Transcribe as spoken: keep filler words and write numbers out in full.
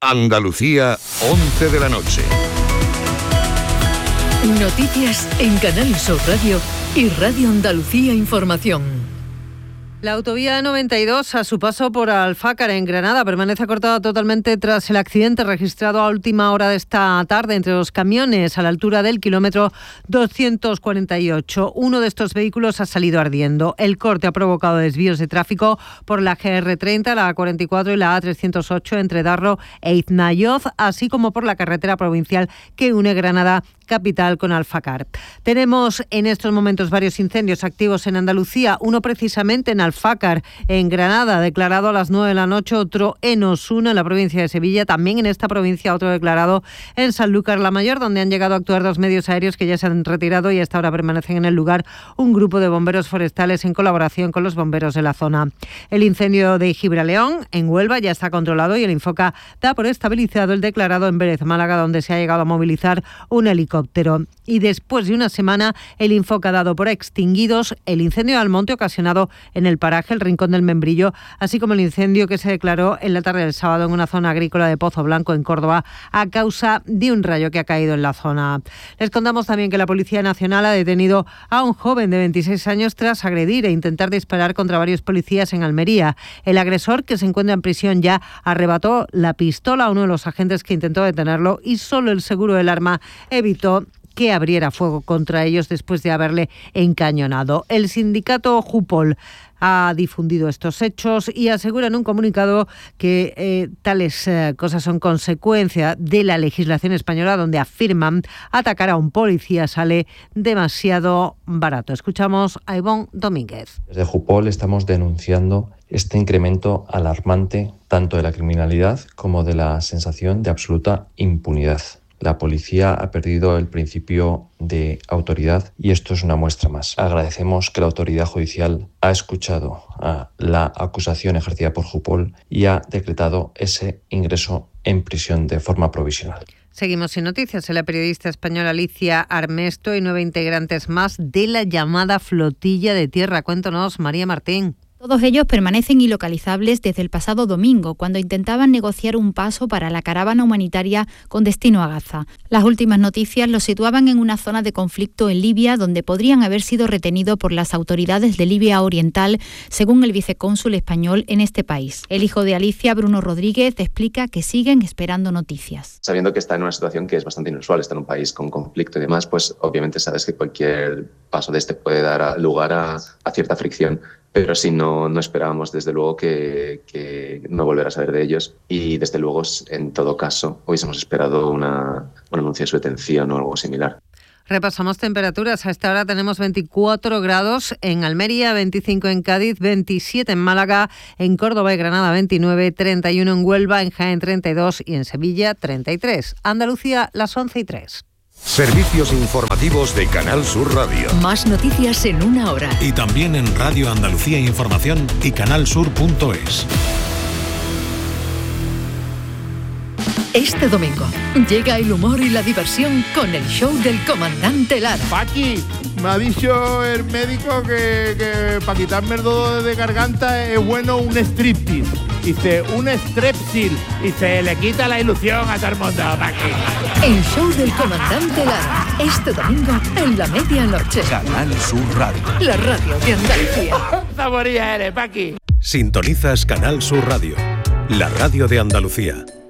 Andalucía, once de la noche. Noticias en Canal Sur Radio y Radio Andalucía Información. La autovía noventa y dos, a su paso por Alfácar, en Granada, permanece cortada totalmente tras el accidente registrado a última hora de esta tarde entre los camiones a la altura del kilómetro doscientos cuarenta y ocho. Uno de estos vehículos ha salido ardiendo. El corte ha provocado desvíos de tráfico por la G R treinta, la A cuarenta y cuatro y la A trescientos ocho entre Darro e Iznayoz, así como por la carretera provincial que une Granada capital con Alfácar. Tenemos en estos momentos varios incendios activos en Andalucía, uno precisamente en Alfácar, en Granada, declarado a las nueve de la noche, otro en Osuna, en la provincia de Sevilla, también en esta provincia otro declarado en Sanlúcar la Mayor, donde han llegado a actuar dos medios aéreos que ya se han retirado y hasta ahora permanecen en el lugar un grupo de bomberos forestales en colaboración con los bomberos de la zona. El incendio de Gibraleón, en Huelva, ya está controlado y el Infoca da por estabilizado el declarado en Vélez, Málaga, donde se ha llegado a movilizar un helicóptero. Y después de una semana, el Infoca ha dado por extinguidos el incendio de Almonte ocasionado en el paraje El Rincón del Membrillo, así como el incendio que se declaró en la tarde del sábado en una zona agrícola de Pozo Blanco, en Córdoba, a causa de un rayo que ha caído en la zona. Les contamos también que la Policía Nacional ha detenido a un joven de veintiséis años tras agredir e intentar disparar contra varios policías en Almería. El agresor, que se encuentra en prisión ya, arrebató la pistola a uno de los agentes que intentó detenerlo y solo el seguro del arma evitó que abriera fuego contra ellos después de haberle encañonado. El sindicato Jupol ha difundido estos hechos y asegura en un comunicado que eh, tales eh, cosas son consecuencia de la legislación española, donde afirman atacar a un policía sale demasiado barato. Escuchamos a Ivonne Domínguez. Desde Jupol estamos denunciando este incremento alarmante tanto de la criminalidad como de la sensación de absoluta impunidad. La policía ha perdido el principio de autoridad y esto es una muestra más. Agradecemos que la autoridad judicial ha escuchado a la acusación ejercida por Jupol y ha decretado ese ingreso en prisión de forma provisional. Seguimos sin noticias. La periodista española Alicia Armesto y nueve integrantes más de la llamada Flotilla de Tierra. Cuéntanos, María Martín. Todos ellos permanecen ilocalizables desde el pasado domingo, cuando intentaban negociar un paso para la caravana humanitaria con destino a Gaza. Las últimas noticias los situaban en una zona de conflicto en Libia, donde podrían haber sido retenidos por las autoridades de Libia Oriental, según el vicecónsul español en este país. El hijo de Alicia, Bruno Rodríguez, explica que siguen esperando noticias. Sabiendo que está en una situación que es bastante inusual, está en un país con conflicto y demás, pues obviamente sabes que cualquier paso de este puede dar lugar a, a cierta fricción. Pero sí, no, no esperábamos desde luego que, que no volver a saber de ellos y desde luego, en todo caso, hubiésemos esperado una, un anuncio de su detención o algo similar. Repasamos temperaturas. A esta hora tenemos veinticuatro grados en Almería, veinticinco en Cádiz, veintisiete en Málaga, en Córdoba y Granada veintinueve, treinta y uno en Huelva, en Jaén treinta y dos y en Sevilla treinta y tres. Andalucía, las once y tres. Servicios informativos de Canal Sur Radio. Más noticias en una hora. Y también en Radio Andalucía Información y canalsur punto es. Este domingo llega el humor y la diversión con el show del comandante Lara. Paqui, me ha dicho el médico que, que para quitarme el dolor de garganta es bueno un striptease. Dice, un strepsil. Y se le quita la ilusión a todo el mundo, Paqui. El show del comandante Lara. Este domingo en la medianoche. Canal Sur Radio. La radio de Andalucía. Zamoría eres, Paqui. Sintonizas Canal Sur Radio, la radio de Andalucía.